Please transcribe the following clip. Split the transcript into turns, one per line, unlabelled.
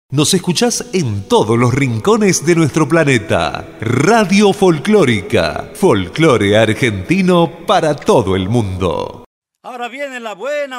Nos escuchás en todos los rincones de nuestro planeta. Radio Folclórica. Folclore argentino para todo el mundo.
Ahora viene la buena